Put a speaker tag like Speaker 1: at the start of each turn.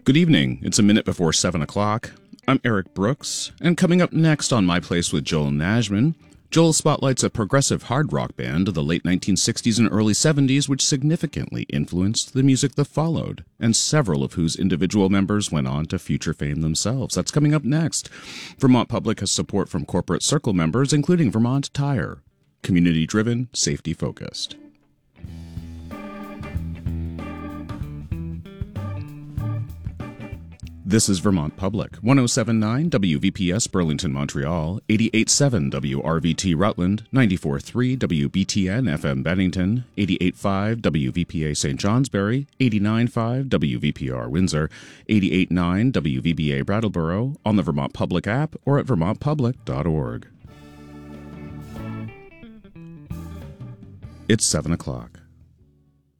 Speaker 1: Good evening. It's a minute before 7 o'clock. I'm Eric Brooks, and coming up next on My Place with Joel Najman, Joel spotlights a progressive hard rock band of the late 1960s and early 70s which significantly influenced the music that followed, and several of whose individual members went on to future fame themselves. That's coming up next. Vermont Public has support from corporate circle members, including Vermont Tire. Community-driven, safety-focused. This is Vermont Public, 107.9 WVPS Burlington, Montreal, 88.7 WRVT Rutland, 94.3 WBTN FM Bennington, 88.5 WVPA St. Johnsbury, 89.5 WVPR Windsor, 88.9 WVBA Brattleboro, on the Vermont Public app or at vermontpublic.org. It's 7 o'clock.